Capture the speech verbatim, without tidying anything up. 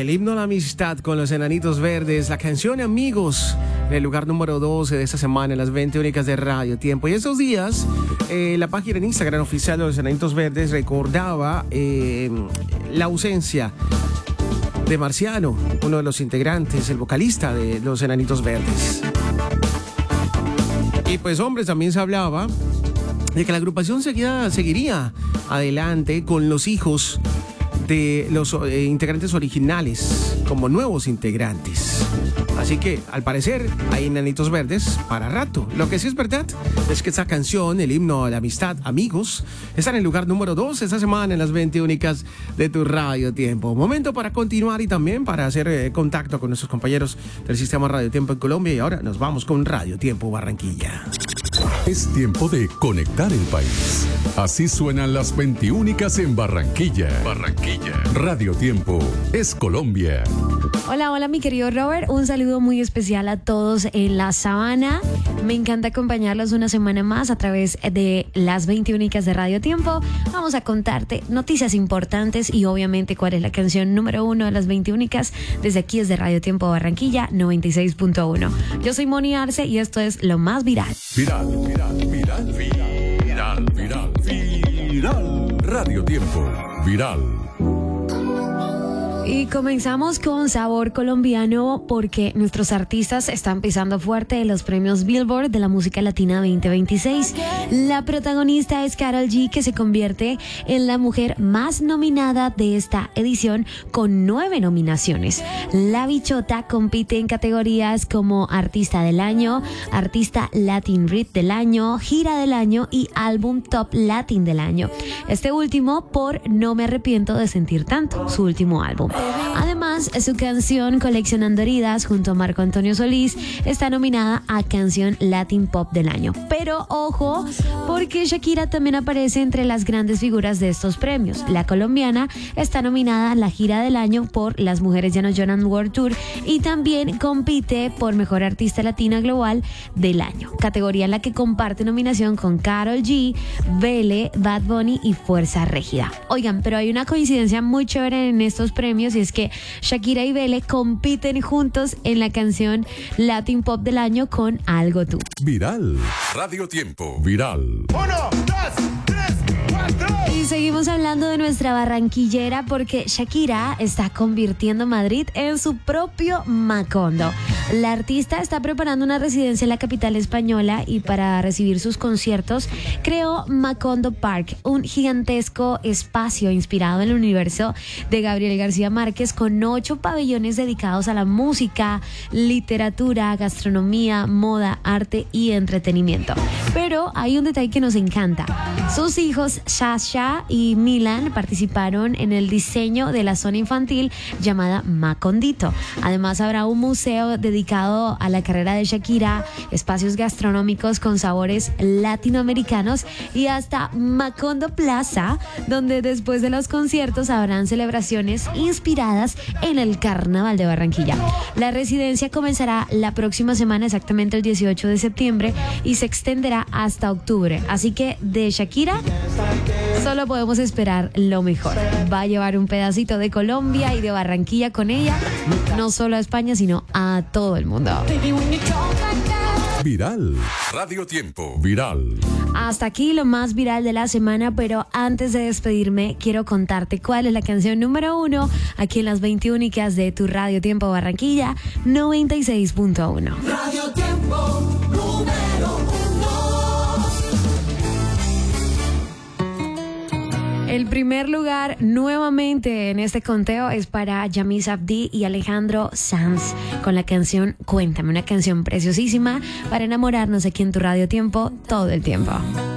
El himno a la amistad con los Enanitos Verdes, la canción Amigos, en el lugar número doce de esta semana en las veinte únicas de Radio Tiempo. Y estos días, eh, la página en Instagram oficial de los Enanitos Verdes recordaba eh, la ausencia de Marciano, uno de los integrantes, el vocalista de los Enanitos Verdes. Y pues, hombres, también se hablaba de que la agrupación seguía, seguiría adelante con los hijos de los eh, integrantes originales como nuevos integrantes. Así que, al parecer, hay Enanitos Verdes para rato. Lo que sí es verdad es que esta canción, el himno a la amistad, Amigos, está en el lugar número dos esta semana en las veinte únicas de tu Radio Tiempo. Momento para continuar y también para hacer eh, contacto con nuestros compañeros del sistema Radio Tiempo en Colombia. Y ahora nos vamos con Radio Tiempo Barranquilla. Es tiempo de conectar el país. Así suenan las veinte únicas en Barranquilla. Barranquilla. Radio Tiempo es Colombia. Hola, hola mi querido Robert, un saludo muy especial a todos en la Sabana. Me encanta acompañarlos una semana más a través de las veinte únicas de Radio Tiempo. Vamos a contarte noticias importantes y obviamente cuál es la canción número uno de las veinte únicas desde aquí, desde Radio Tiempo Barranquilla noventa y seis punto uno. Yo soy Moni Arce y esto es lo más viral. Viral, viral, viral, viral, viral, viral. Radio Tiempo, viral. Y comenzamos con sabor colombiano porque nuestros artistas están pisando fuerte en los premios Billboard de la música latina veinte veintiséis. La protagonista es Karol G, que se convierte en la mujer más nominada de esta edición con nueve nominaciones. La Bichota compite en categorías como Artista del Año, Artista Latin Rit del Año, Gira del Año y Álbum Top Latin del Año. Este último por No me arrepiento de sentir tanto, su último álbum. Además, su canción Coleccionando Heridas junto a Marco Antonio Solís está nominada a Canción Latin Pop del Año. Pero ojo, porque Shakira también aparece entre las grandes figuras de estos premios. La colombiana está nominada a la Gira del Año por Las Mujeres Ya No Lloran World Tour y también compite por Mejor Artista Latina Global del Año, categoría en la que comparte nominación con Karol G, Vele, Bad Bunny y Fuerza Régida. Oigan, pero hay una coincidencia muy chévere en estos premios y es que Shakira y Vele compiten juntos en la canción Latin Pop del Año con Algo Tú. Viral. Radio Tiempo. Viral. Uno, dos, tres, cuatro. Y seguimos hablando de nuestra barranquillera porque Shakira está convirtiendo Madrid en su propio Macondo. La artista está preparando una residencia en la capital española y para recibir sus conciertos creó Macondo Park, un gigantesco espacio inspirado en el universo de Gabriel García Márquez con ocho pabellones dedicados a la música, literatura, gastronomía, moda, arte y entretenimiento. Pero hay un detalle que nos encanta. Sus hijos Sasha y Milan participaron en el diseño de la zona infantil llamada Macondito. Además habrá un museo dedicado a la carrera de Shakira, espacios gastronómicos con sabores latinoamericanos y hasta Macondo Plaza, donde después de los conciertos habrán celebraciones inspiradas en el Carnaval de Barranquilla. La residencia comenzará la próxima semana, exactamente el dieciocho de septiembre, y se extenderá hasta octubre. Así que de Shakira solo podemos esperar lo mejor. Va a llevar un pedacito de Colombia y de Barranquilla con ella, no solo a España, sino a todo el mundo. Viral. Radio Tiempo. Viral. Hasta aquí lo más viral de la semana, pero antes de despedirme quiero contarte cuál es la canción número uno aquí en las veinte únicas de tu Radio Tiempo Barranquilla noventa y seis punto uno. Radio Tiempo número uno. El primer lugar nuevamente en este conteo es para Yamiz Abdi y Alejandro Sanz con la canción Cuéntame, una canción preciosísima para enamorarnos aquí en tu Radio Tiempo todo el tiempo.